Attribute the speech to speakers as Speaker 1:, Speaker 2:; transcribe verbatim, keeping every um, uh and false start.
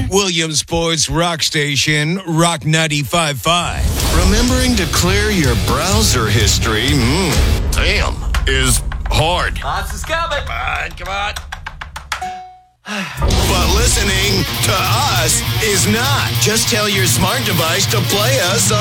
Speaker 1: Williamsport's rock station, Rock ninety-five point five.
Speaker 2: Remembering to clear your browser history, mm, damn, is hard.
Speaker 3: Hans is coming. Come on, come on.
Speaker 2: But listening to us is not. Just tell your smart device to play us